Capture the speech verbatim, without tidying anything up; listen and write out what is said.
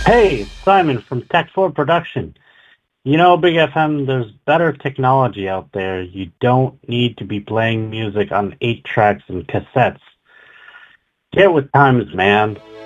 Hey, it's Simon from Tech four Production. You know, Big F M, there's better technology out there. You don't need to be playing music on eight tracks and cassettes. Get with times, man.